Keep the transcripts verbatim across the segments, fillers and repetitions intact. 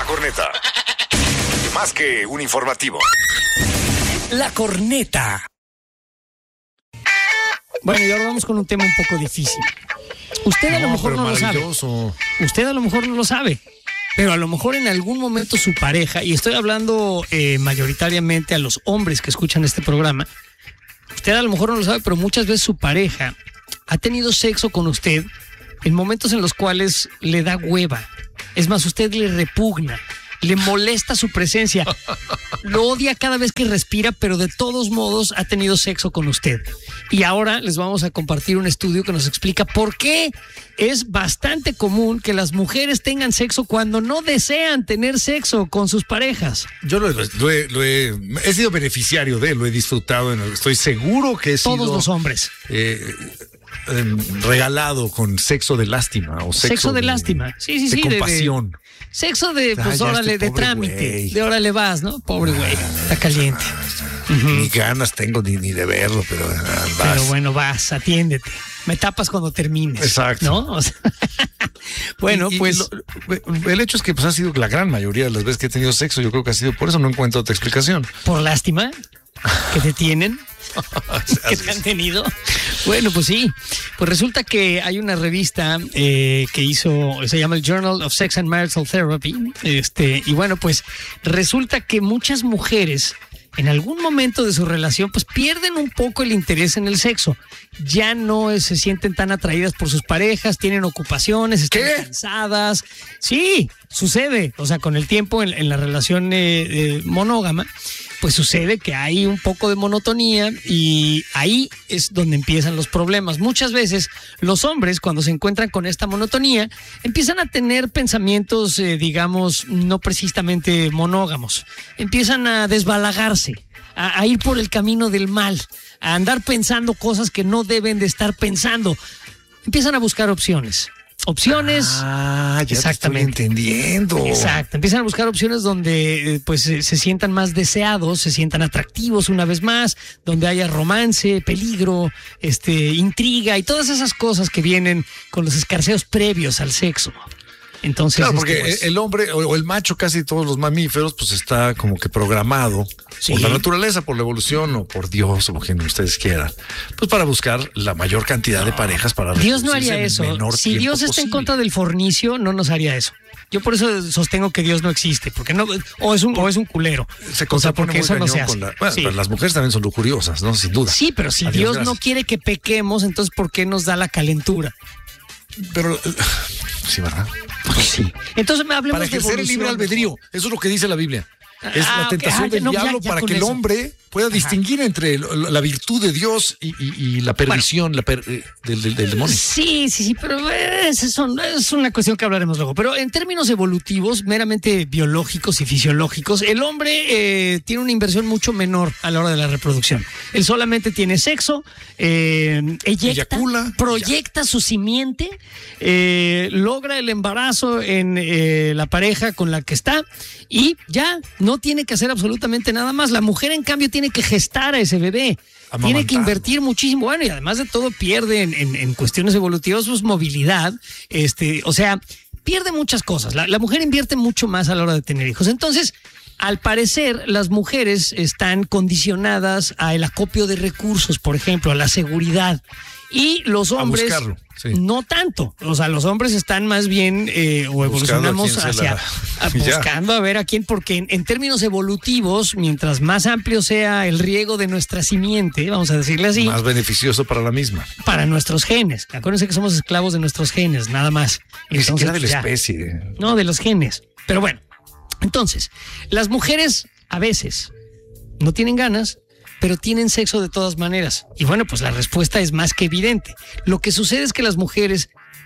La Corneta. Más que un informativo. La Corneta. Bueno, y ahora vamos con un tema un poco difícil. Usted a lo No, mejor pero no lo sabe. maravilloso. Usted a lo mejor no lo sabe. Pero a lo mejor en algún momento su pareja, y estoy hablando eh, mayoritariamente a los hombres que escuchan este programa, usted a lo mejor no lo sabe, pero muchas veces su pareja ha tenido sexo con usted en momentos en los cuales le da hueva. Es más, usted le repugna, le molesta su presencia, lo odia cada vez que respira, pero de todos modos ha tenido sexo con usted. Y ahora les vamos a compartir un estudio que nos explica por qué es bastante común que las mujeres tengan sexo cuando no desean tener sexo con sus parejas. Yo lo, lo he, lo he, he sido beneficiario de, lo he disfrutado, estoy seguro que he sido... Todos los hombres. Eh, eh, regalado con sexo de lástima o sexo, Sexo de, de lástima. Sí, sí, de sí. compasión. De, de, sexo de, pues, Ah, ya órale, este de pobre trámite. güey. De órale vas, ¿no? Pobre güey. Está caliente. Uh-huh. Ni ganas tengo ni, ni de verlo, pero ah, vas. Pero bueno, vas, atiéndete. Me tapas cuando termines. Exacto. ¿No? O sea, bueno, Y- y pues. lo- el hecho es que pues, ha sido la gran mayoría de las veces que he tenido sexo. Yo creo que ha sido por eso, no encuentro otra explicación. Por lástima que te tienen, que te han tenido. Bueno, pues sí. Pues resulta que hay una revista eh, que hizo, se llama el Journal of Sex and Marital Therapy. Este, y bueno, pues resulta que muchas mujeres en algún momento de su relación pues pierden un poco el interés en el sexo. Ya no eh, se sienten tan atraídas por sus parejas, tienen ocupaciones, están ¿Qué? cansadas. Sí, sucede. O sea, con el tiempo en, en la relación eh, eh, monógama, pues sucede que hay un poco de monotonía y ahí es donde empiezan los problemas. Muchas veces los hombres, cuando se encuentran con esta monotonía, empiezan a tener pensamientos, eh, digamos, no precisamente monógamos. Empiezan a desbalagarse, a, a ir por el camino del mal, a andar pensando cosas que no deben de estar pensando. Empiezan a buscar opciones. Opciones. Ah, ya Exactamente. te estoy entendiendo. Exacto, empiezan a buscar opciones donde eh, pues se, se sientan más deseados, se sientan atractivos una vez más, donde haya romance, peligro, este, intriga y todas esas cosas que vienen con los escarceos previos al sexo. Entonces, Claro, este, porque pues, el hombre o o el macho, casi todos los mamíferos, pues está como que programado Sí. por la naturaleza, por la evolución o por Dios o por quien ustedes quieran, pues para buscar la mayor cantidad de parejas para Dios no reproducirse haría en el eso. menor Si tiempo Dios está en posible. contra del fornicio, no nos haría eso. Yo por eso sostengo que Dios no existe, porque no, o es un, o es un culero. Se o sea, contrapone porque muy eso no se cañón hace. con la- bueno, Sí. pero las mujeres también son lujuriosas, ¿no? Sin duda. Sí, pero si Adiós, Dios no gracias. quiere que pequemos, entonces ¿por qué nos da la calentura? Pero eh, sí, ¿verdad? Sí. Entonces me hablemos Para de ejercer el libre evolución. albedrío. Eso es lo que dice la Biblia. Es Ah, la ok. tentación Ah, ya, del no, ya, diablo ya para con que el eso. hombre pueda distinguir entre el- la virtud de Dios y, y- y la perdición la per- eh, del, del- del demonio. Sí, sí, sí, pero es, es un- es una cuestión que hablaremos luego. Pero en términos evolutivos, meramente biológicos y fisiológicos, el hombre eh, tiene una inversión mucho menor a la hora de la reproducción. Él solamente tiene sexo, eh, eyecta, Eyacula, proyecta su simiente, eh, logra el embarazo en eh, la pareja con la que está y ya no tiene que hacer absolutamente nada más. La mujer, en cambio, tiene que gestar a ese bebé. Tiene que Amamantarlo. invertir muchísimo. Bueno, y además de todo pierde en, en- en cuestiones evolutivas pues, movilidad. Este, o sea, pierde muchas cosas. La, la mujer invierte mucho más a la hora de tener hijos. Entonces, al parecer, las mujeres están condicionadas al acopio de recursos, por ejemplo, a la seguridad. Y los hombres buscarlo, sí. no tanto. O sea, los hombres están más bien eh, o Buscando a evolucionamos quién se hacia la- a- Ya. buscando a ver a quién, porque en, en términos evolutivos, mientras más amplio sea el riego de nuestra simiente, vamos a decirle así, Más beneficioso para la misma. para nuestros genes. Acuérdense que somos esclavos de nuestros genes, nada más. Ni siquiera de la ya. especie. No, de los genes. Pero bueno, entonces, las mujeres a veces no tienen ganas, pero tienen sexo de todas maneras. Y bueno, pues la respuesta es más que evidente. Lo que sucede es que las mujeres,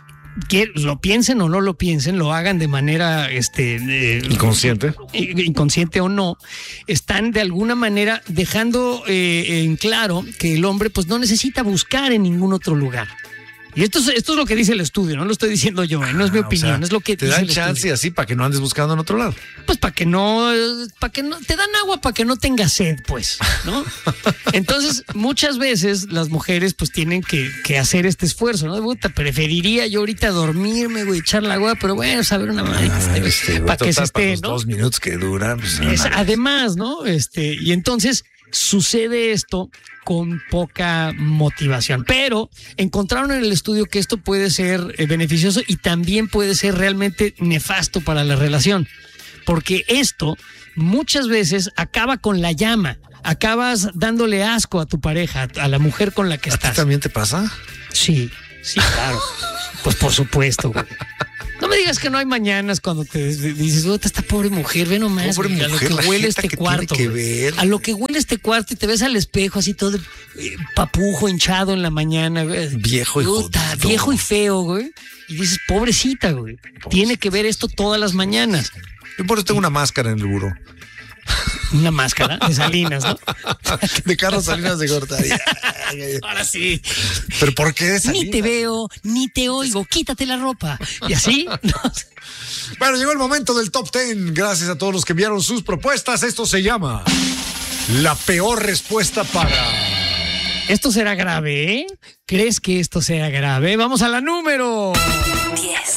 que lo piensen o no lo piensen, lo hagan de manera este, eh, Inconsciente. inconsciente o no, están de alguna manera dejando eh, en claro que el hombre pues no necesita buscar en ningún otro lugar. Y esto es, esto es lo que dice el estudio, no lo estoy diciendo yo, ¿eh? No es mi Ah, o opinión, sea, es lo que te dice dan el chance estudio. así para que no andes buscando en otro lado. Pues para que no, para que no, te dan agua para que no tengas sed, pues, ¿no? Entonces, muchas veces las mujeres pues tienen que, que hacer este esfuerzo, ¿no? Puta, preferiría yo ahorita dormirme, güey, echar la agua, pero bueno, saber una madre Ah, este, para que se total, para esté, los ¿no? dos minutos que duran. Pues, no Es- mames. además, ¿no? Este, y entonces sucede esto con poca motivación. Pero encontraron en el estudio que esto puede ser eh, beneficioso y también puede ser realmente nefasto para la relación. Porque esto muchas veces acaba con la llama. Acabas dándole asco a tu pareja, a la mujer con la que ¿A ti estás. también te pasa? Sí, sí, claro. Pues por supuesto, güey. No me digas que no hay mañanas cuando te dices, "Puta, esta pobre mujer, ve nomás, Pobre güey, a lo mujer, que la huele jeta este que cuarto. tiene que güey. ver. A lo que huele este cuarto y te ves al espejo así todo eh, papujo, hinchado en la mañana, güey. Viejo y Puta, jodido. viejo y feo, güey. Y dices, pobrecita, güey. Tiene que ver esto todas las mañanas. Yo por eso tengo una máscara en el buró. Una máscara de Salinas, ¿no? De Carlos Salinas de Gortari. Ahora sí. ¿Pero por qué de Ni Salinas? te veo, ni te oigo, quítate la ropa. Y así, no. Bueno, llegó el momento del top ten. Gracias a todos los que enviaron sus propuestas. Esto se llama la peor respuesta para... Esto será grave, ¿eh? ¿Crees que esto sea grave? Vamos a la número diez.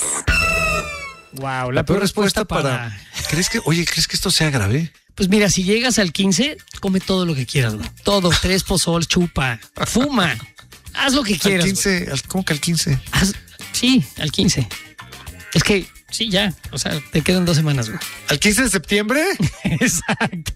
Wow, la, peor respuesta para... ¿Crees que, oye, ¿crees que esto sea grave? Pues mira, si llegas al quince, come todo lo que quieras, güey. Todo, tres pozol, chupa, fuma. Haz lo que Al quieras. güey. quince, al- ¿cómo que al quince? Haz- sí, al quince. Es que, sí, ya. O sea, te quedan dos semanas, güey. ¿Al quince de septiembre? Exacto.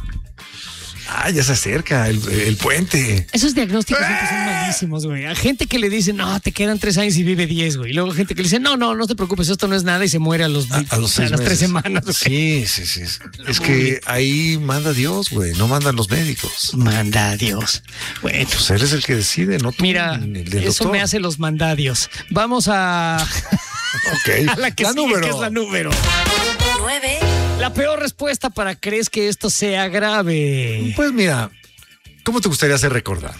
Ah, ya se acerca el, el puente. Esos diagnósticos siempre son malísimos, güey. A gente que le dice, no, te quedan tres años y vive diez, güey. Y luego gente que le dice, no, no, no te preocupes, esto no es nada y se muere a los, A, a los seis las tres meses. semanas. güey. Sí, sí, sí. Es que ahí manda Dios, güey. No mandan los médicos. Manda a Dios. Bueno, Pues él es el que decide, no tú. mira, ni el del eso doctor. me hace los mandadios. Vamos a, Ok. a la que sigue, número. que es la número. nueve. La peor respuesta para crees que esto sea grave. Pues mira, ¿cómo te gustaría ser recordado?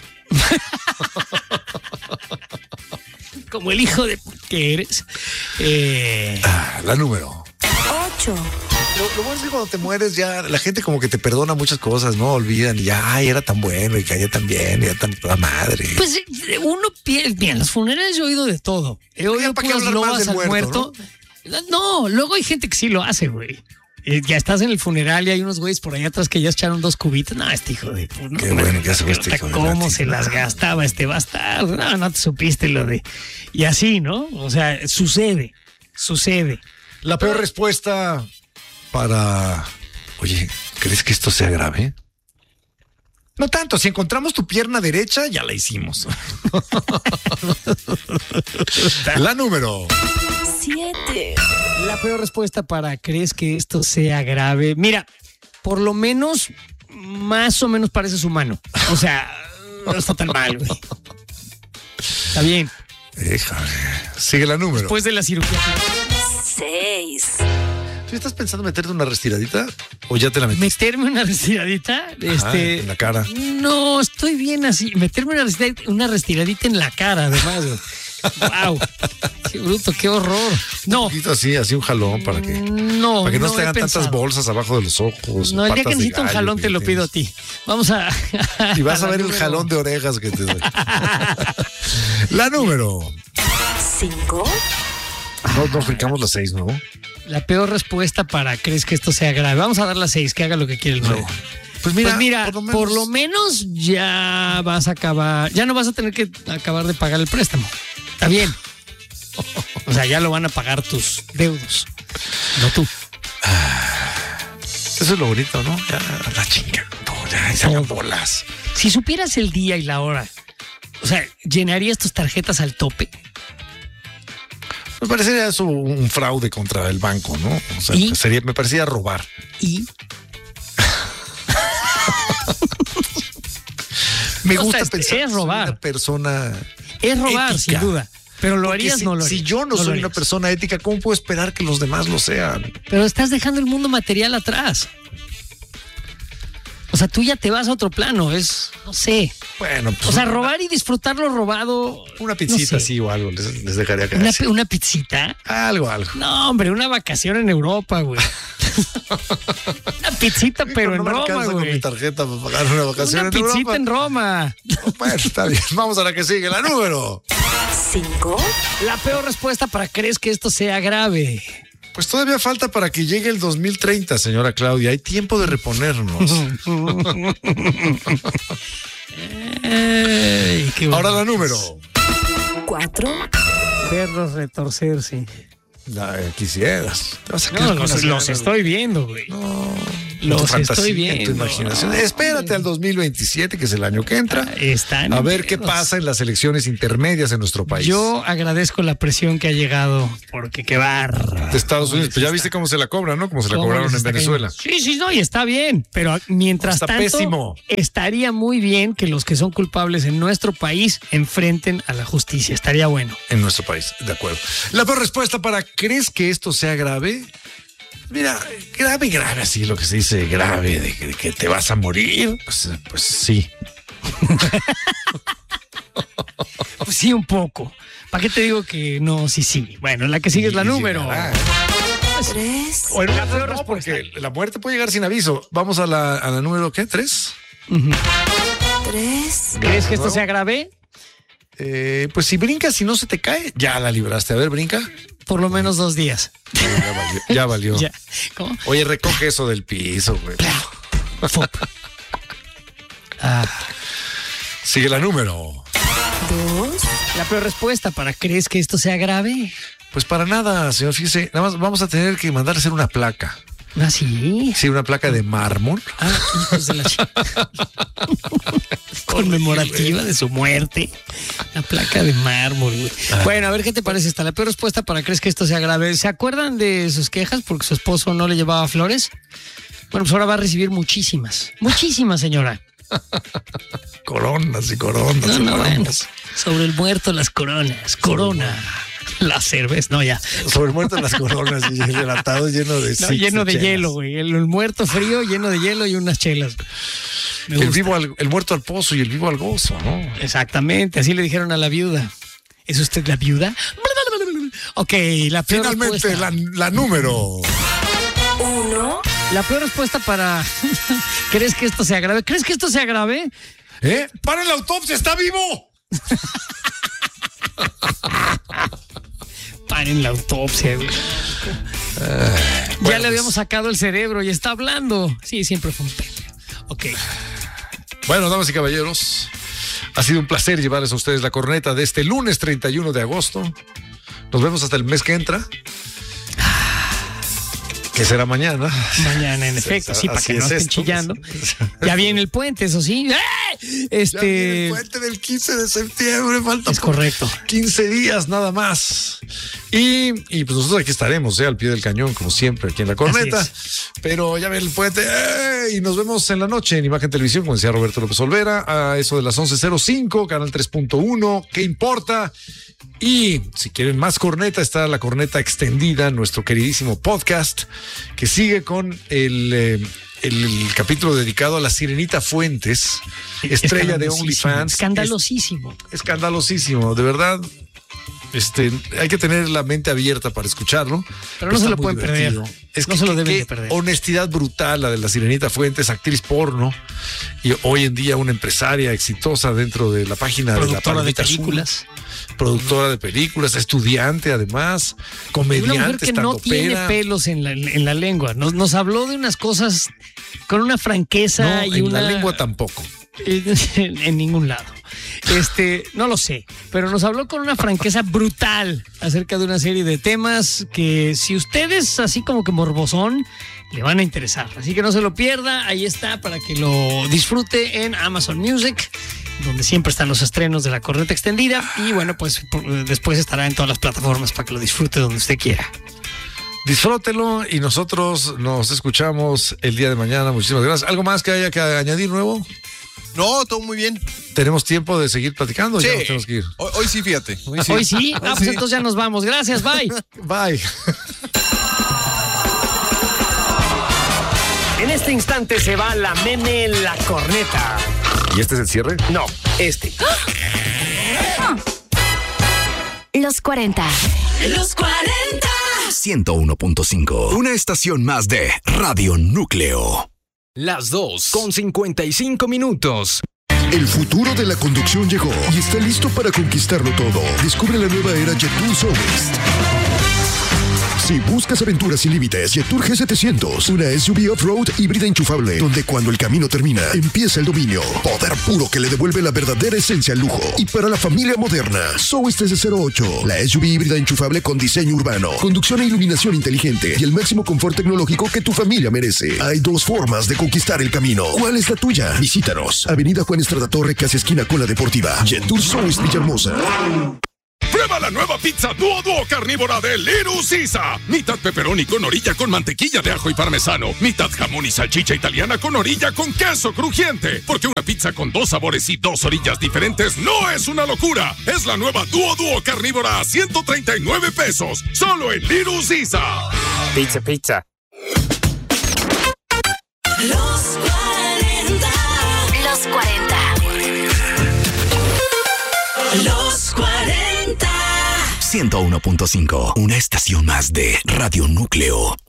Como el hijo de que eres. Eh, Ah, la número. ocho. Lo, lo bueno es que cuando te mueres ya la gente como que te perdona muchas cosas, ¿no? Olvidan y ya, ay, era tan bueno y caía tan bien y era tan toda madre. pues eh, uno piensa, bien, en los funerales yo he oído de todo. He oído ¿para qué puras hablar mal loas del al muerto, muerto. No, luego hay gente que sí lo hace, güey. Eh, ya estás en el funeral y hay unos güeyes por allá atrás que ya echaron dos cubitas. No, este hijo de... No, Qué bueno que ya se ve este hijo de ¿Cómo la se las chingada. gastaba este bastardo? No, no te supiste lo de... Y así, ¿no? O sea, sucede, sucede. La peor respuesta para... Oye, ¿crees que esto sea grave? No tanto, si encontramos tu pierna derecha, ya la hicimos. La número. siete. La peor respuesta para crees que esto sea grave. Mira, por lo menos, más o menos pareces humano. O sea, no está tan mal, güey. Está bien. Déjame. Sigue la número. Después de la cirugía. seis. ¿Tú estás pensando meterte una restiradita o ya te la metiste? Meterme una restiradita, Ajá, este. en la cara. No, estoy bien así. Meterme una restiradita, una restiradita en la cara, además, güey. Wow. Qué bruto, qué horror. No. Un poquito así, así un jalón para que, No, para que no, no te he hagan tantas pensado. bolsas abajo de los ojos. No, el día patas que de necesito un gallo jalón que te lo pido a tienes. ti. Vamos a. Y vas a la ver el número- jalón de orejas que te doy. La número. cinco. No, no brincamos las seis, ¿no? La peor respuesta para crees que esto sea grave. Vamos a dar las seis, que haga lo que quiere el nuevo. Pues mira, pues mira, por lo menos, por lo menos ya vas a acabar, ya no vas a tener que acabar de pagar el préstamo. Está bien. O sea, ya lo van a pagar tus deudos, no tú. eso es lo bonito, ¿no? Ya, la chinga. No, ya, se hagan bolas. Si supieras el día y la hora, o sea, ¿llenarías tus tarjetas al tope? Me parecería eso un fraude contra el banco, ¿no? O sea, ¿Y? sería, me parecía robar. Y Me O gusta sea, es- pensar es que soy robar. una persona es robar, ética. sin duda. Pero lo Porque harías, si, no lo si harías. yo no, lo soy una harías. persona ética, ¿cómo puedo esperar que los demás lo sean? Pero estás dejando el mundo material atrás. O sea, tú ya te vas a otro plano, es, no sé. Bueno, pues O sea, robar y disfrutar lo robado. una pizzita no sé. así o algo les, les dejaría caer. Una, Sí. una pizzita. Algo, algo. No, hombre, una vacación en Europa, güey. Una pizzita, pero no en me Roma, alcanza con mi güey. tarjeta para pagar una vacación Una en pizzita Europa. en Roma. Bueno, está bien. Vamos a la que sigue, la número. cinco, La peor respuesta para crees que esto sea grave. Pues todavía falta para que llegue el dos mil treinta, señora Claudia. Hay tiempo de reponernos. Ay, qué Ahora bueno. la número. cuatro, Verlos retorcerse. La, eh, quisieras. Te vas a No, quedar con los, las los ganas, estoy viendo, güey. tu Los fantasía, estoy tu viendo. imaginación. Espérate al dos mil veintisiete, que es el año que entra, Están a ver qué pedos. pasa en las elecciones intermedias en nuestro país. Yo agradezco la presión que ha llegado, porque qué barra. de Estados Unidos. Pues ya viste cómo se la cobran, ¿no? Como se la ¿Cómo cobraron les en está Venezuela. cayendo? Sí, sí, no, y está bien. Pero mientras Está tanto, pésimo. estaría muy bien que los que son culpables en nuestro país enfrenten a la justicia. Estaría bueno. En nuestro país, de acuerdo. La peor respuesta para ¿crees que esto sea grave? Mira, grave, grave, así lo que se dice grave, de que, de que te vas a morir. Pues, pues sí. Pues sí, un poco. ¿Para qué te digo que no? Sí, sí. Bueno, la que sigue es la Y número. llegará. tres, O en una peor no, respuesta. porque la muerte puede llegar sin aviso. Vamos a la, a la número, ¿qué? ¿Tres? tres, ¿Crees que esto ¿Nuevo? sea grave? Eh, pues si brincas y no se te cae, ya la libraste. A ver, brinca. Por lo menos dos días. Ya valió. Ya valió. Ya. ¿Cómo? Oye, recoge eso del piso, güey. Fop. Ah, Sigue la número. dos, la peor respuesta para ¿crees que esto sea grave? Pues para nada, señor. Fíjese, nada más vamos a tener que mandar a hacer una placa. ¿Ah, sí? Sí, una placa de mármol. Ah, hijos de la ch- conmemorativa de su muerte. La placa de mármol, güey. Bueno, a ver qué te parece esta. La peor respuesta para crees que esto sea grave. ¿Se acuerdan de sus quejas porque su esposo no le llevaba flores? Bueno, pues ahora va a recibir muchísimas. Muchísimas, señora. Coronas y coronas. No, y no, bueno. coronas. Sobre el muerto las coronas. Corona. La cerveza. No, ya. Sobre el muerto las coronas y el atado lleno de No, six lleno y de chelas. hielo, güey. El, el muerto frío, lleno de hielo y unas chelas. Me El, gusta. vivo al- el muerto al pozo y el vivo al gozo, ¿no? Exactamente, así le dijeron a la viuda. ¿Es usted la viuda? Ok, la peor Finalmente, respuesta. la, la número. uno, La peor respuesta para... ¿Crees que esto sea grave? ¿Crees que esto sea grave? ¿Eh? ¡Para la autopsia! ¡Está vivo! Paren la autopsia, güey. ya bueno, le habíamos pues. sacado el cerebro y está hablando. Sí, siempre fue un pendejo. Ok. Bueno, damas y caballeros, ha sido un placer llevarles a ustedes la corneta de este lunes treinta y uno de agosto. Nos vemos hasta el mes que entra. Que será mañana. Mañana, en efecto, sí, para Así que no es estén esto. chillando. Ya viene el puente, eso sí. ¡Eh! Ya viene Este... el puente del quince de septiembre, falta Es correcto. quince días nada más. Y, y pues nosotros aquí estaremos, ¿eh? Al pie del cañón, como siempre, aquí en la corneta. Así Pero ya viene el puente. ¡Eh! Y nos vemos en la noche en Imagen Televisión, como decía Roberto López Olvera, a eso de las once cero cinco, canal tres punto uno. ¿Qué importa? Y si quieren más corneta, está la corneta extendida, nuestro queridísimo podcast, que sigue con el, eh, el, el capítulo dedicado a la Sirenita Fuentes, estrella de Escandalosísimo, OnlyFans. Escandalosísimo. Es- escandalosísimo, de verdad. Este, hay que tener la mente abierta para escucharlo. Pero no se está lo muy pueden perder. divertido. Es No que, se lo que- deben qué de perder. honestidad brutal la de la Sirenita Fuentes, actriz porno y hoy en día una empresaria exitosa dentro de la página de la Productora de Palomita Azul. películas. Productora de películas, estudiante además, Una mujer comediante, que no tiene estandopera. pelos en la, en la lengua. Nos, nos habló de unas cosas con una franqueza No, y en una... la lengua tampoco. En, en ningún lado. Este, no lo sé, pero nos habló con una franqueza brutal acerca de una serie de temas que si ustedes así como que morbosón le van a interesar. Así que no se lo pierda, ahí está para que lo disfrute en Amazon Music, donde siempre están los estrenos de la corneta extendida y bueno, pues por- después estará en todas las plataformas para que lo disfrute donde usted quiera. Disfrútelo y nosotros nos escuchamos el día de mañana. Muchísimas gracias. ¿Algo más que haya que añadir nuevo? No, todo muy bien. ¿Tenemos tiempo de seguir platicando? o Sí. Ya nos tenemos que ir. Hoy, hoy sí, fíjate. Hoy sí. Hoy sí, ah, pues sí. entonces ya nos vamos. Gracias, bye. Bye. En este instante se va la meme La Corneta. ¿Y este es el cierre? No, este. Los cuarenta. Los cuarenta. ciento uno punto cinco. Una estación más de Radio Núcleo. Las dos con cincuenta y cinco minutos. El futuro de la conducción llegó y está listo para conquistarlo todo. Descubre la nueva era Jetour Sourced. Si buscas aventuras sin límites, Jetour G setecientos, una S U V off-road híbrida enchufable, donde cuando el camino termina, empieza el dominio. Poder puro que le devuelve la verdadera esencia al lujo. Y para la familia moderna, Sourced S cero ocho, la S U V híbrida enchufable con diseño urbano, conducción e iluminación inteligente y el máximo confort tecnológico que tu familia merece. Hay dos formas de conquistar el camino. ¿Cuál es la tuya? Visítanos. Avenida Juan Estrada Torre, casi esquina con la Deportiva. Jetour Sourced Villahermosa. Prueba la nueva pizza Duo Duo carnívora de Little Caesar. Mitad pepperoni con orilla con mantequilla de ajo y parmesano. Mitad jamón y salchicha italiana con orilla con queso crujiente. Porque una pizza con dos sabores y dos orillas diferentes no es una locura. Es la nueva Duo Duo carnívora a ciento treinta y nueve pesos. Solo en Little Caesar. Pizza, pizza. Los cuarenta. Los cuarenta. Los cuarenta. ciento uno punto cinco. Una estación más de Radio Núcleo.